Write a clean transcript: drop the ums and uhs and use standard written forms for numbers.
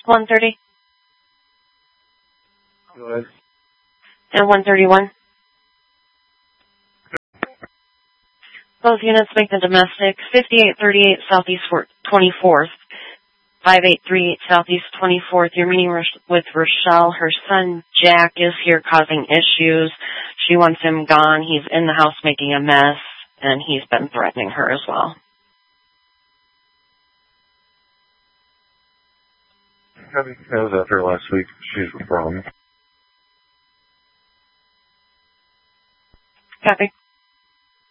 130. Go ahead. And 131. Both units make the domestic. 5838 Southeast 24th. 5838 Southeast 24th. You're meeting with Rochelle. Her son, Jack, is here causing issues. She wants him gone. He's in the house making a mess, and he's been threatening her as well. I was after her last week. She's a problem. Copy.